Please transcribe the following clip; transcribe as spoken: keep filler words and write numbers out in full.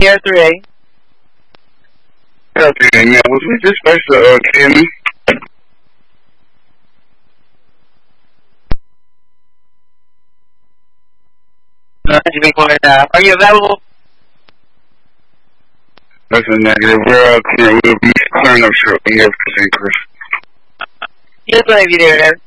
Air three A. Okay, now, was we just supposed to uh, Kenny? Uh, are you available? That's a negative. We're uh, clear. We'll be clearing up shortly. Yes, Chris. Yes, I'll be there.